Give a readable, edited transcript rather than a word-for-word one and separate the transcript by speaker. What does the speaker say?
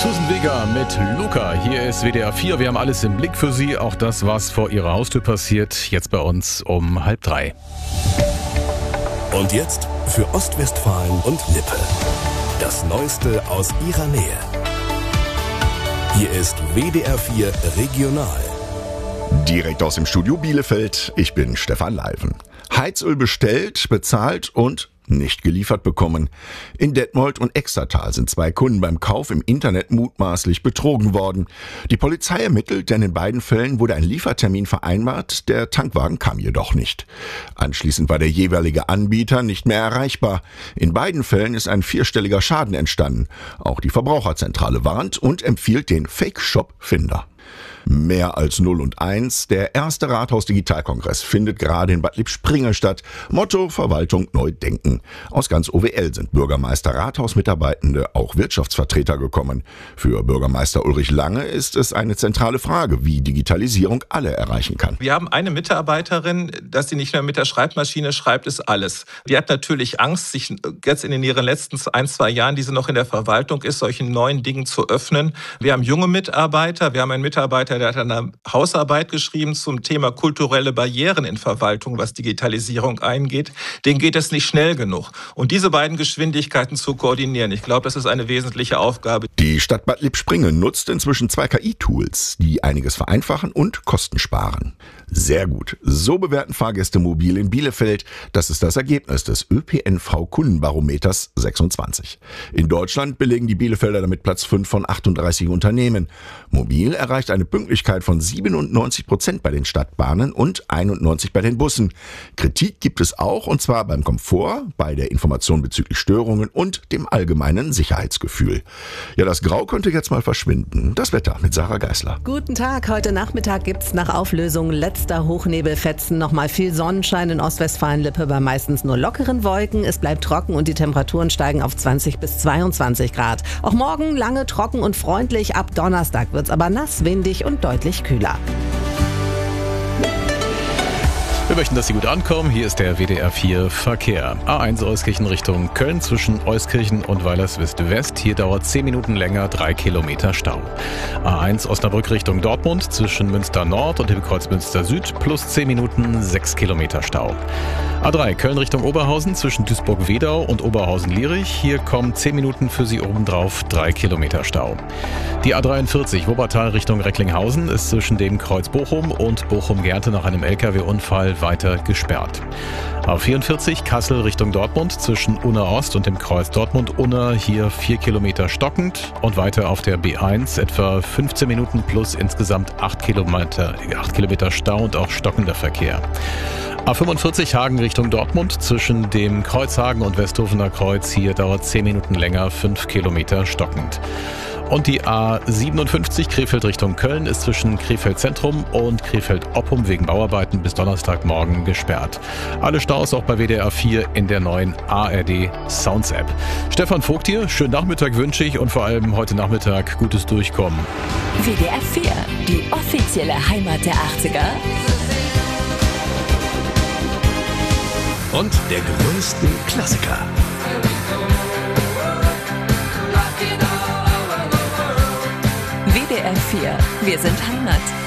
Speaker 1: Susan Vega mit Luca. Hier ist WDR 4. Wir haben alles im Blick für Sie. Auch das, was vor Ihrer Haustür passiert. Jetzt bei uns um 2:30.
Speaker 2: Und jetzt für Ostwestfalen und Lippe. Das Neueste aus ihrer Nähe. Hier ist WDR 4 Regional.
Speaker 3: Direkt aus dem Studio Bielefeld. Ich bin Stefan Leiven. Heizöl bestellt, bezahlt und nicht geliefert bekommen. In Detmold und Extertal sind 2 Kunden beim Kauf im Internet mutmaßlich betrogen worden. Die Polizei ermittelt, denn in beiden Fällen wurde ein Liefertermin vereinbart, der Tankwagen kam jedoch nicht. Anschließend war der jeweilige Anbieter nicht mehr erreichbar. In beiden Fällen ist ein 4-stelliger Schaden entstanden. Auch die Verbraucherzentrale warnt und empfiehlt den Fake-Shop-Finder. Mehr als 0 und 1. Der erste Rathaus-Digitalkongress findet gerade in Bad Lippspringe statt. Motto: Verwaltung neu denken. Aus ganz OWL sind Bürgermeister, Rathausmitarbeitende, auch Wirtschaftsvertreter gekommen. Für Bürgermeister Ulrich Lange ist es eine zentrale Frage, wie Digitalisierung alle erreichen kann.
Speaker 4: Wir haben eine Mitarbeiterin, dass sie nicht mehr mit der Schreibmaschine schreibt, ist alles. Die hat natürlich Angst, sich jetzt in ihren letzten 1-2 Jahren, die sie noch in der Verwaltung ist, solchen neuen Dingen zu öffnen. Wir haben junge Mitarbeiter, wir haben einen Mitarbeiter, der hat eine Hausarbeit geschrieben zum Thema kulturelle Barrieren in Verwaltung, was Digitalisierung eingeht. Denen geht es nicht schnell genug. Und diese beiden Geschwindigkeiten zu koordinieren, ich glaube, das ist eine wesentliche Aufgabe.
Speaker 3: Die Stadt Bad Lippspringe nutzt inzwischen 2 KI-Tools, die einiges vereinfachen und Kosten sparen. Sehr gut. So bewerten Fahrgäste mobil in Bielefeld. Das ist das Ergebnis des ÖPNV-Kundenbarometers 26. In Deutschland belegen die Bielefelder damit Platz 5 von 38 Unternehmen. Mobil erreicht eine Pünktlichkeit von 97% bei den Stadtbahnen und 91% bei den Bussen. Kritik gibt es auch, und zwar beim Komfort, bei der Information bezüglich Störungen und dem allgemeinen Sicherheitsgefühl. Ja, das Grau könnte jetzt mal verschwinden. Das Wetter mit Sarah Geisler.
Speaker 5: Guten Tag, heute Nachmittag gibt's nach Auflösung letzter Hochnebelfetzen nochmal viel Sonnenschein in Ostwestfalen-Lippe bei meistens nur lockeren Wolken. Es bleibt trocken und die Temperaturen steigen auf 20 bis 22 Grad. Auch morgen lange trocken und freundlich. Ab Donnerstag wird's aber nass, windig und deutlich kühler.
Speaker 1: Wir möchten, dass Sie gut ankommen. Hier ist der WDR 4 Verkehr. A1 Euskirchen Richtung Köln zwischen Euskirchen und Weilerswist-West. Hier dauert 10 Minuten länger, 3 Kilometer Stau. A1 Osnabrück Richtung Dortmund zwischen Münster Nord und dem Kreuz Münster Süd plus 10 Minuten, 6 Kilometer Stau. A3 Köln Richtung Oberhausen zwischen Duisburg-Wedau und Oberhausen-Lierich. Hier kommen 10 Minuten für Sie obendrauf, 3 Kilometer Stau. Die A43 Wuppertal Richtung Recklinghausen ist zwischen dem Kreuz Bochum und Bochum-Gerte nach einem LKW-Unfall weiter gesperrt. A44 Kassel Richtung Dortmund zwischen Unna Ost und dem Kreuz Dortmund-Unna. Hier 4 Kilometer stockend und weiter auf der B1 etwa 15 Minuten plus insgesamt 8 Kilometer Stau und auch stockender Verkehr. A45 Hagen Richtung Dortmund zwischen dem Kreuzhagen und Westhofener Kreuz. Hier dauert 10 Minuten länger, 5 Kilometer stockend. Und die A57 Krefeld Richtung Köln ist zwischen Krefeld Zentrum und Krefeld Oppum wegen Bauarbeiten bis Donnerstagmorgen gesperrt. Alle Staus auch bei WDR 4 in der neuen ARD Sounds App. Stefan Vogt hier, schönen Nachmittag wünsche ich und vor allem heute Nachmittag gutes Durchkommen.
Speaker 6: WDR 4, die offizielle Heimat der 80er.
Speaker 2: Und der größten Klassiker.
Speaker 6: WDR 4, wir sind Heimat.